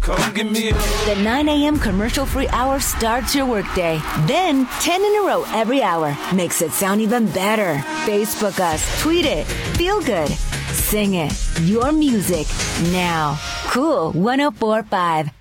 Come give me a... The 9 a.m. commercial-free hour starts your workday. Then 10 in a row every hour makes it sound even better. Facebook us, tweet it, feel good, sing it. Your music now. Cool 104.5.